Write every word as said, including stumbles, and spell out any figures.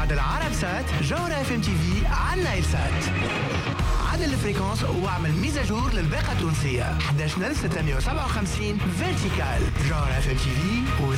عدل عرب سات جوهرة اف ام تي في على نايل سات. عدل الفريكونس واعمل ميزاجور للباقة التونسية. احد عشر ألف وستمائة وسبعة وخمسين فيرتيكال. جوهرة اف ام تي في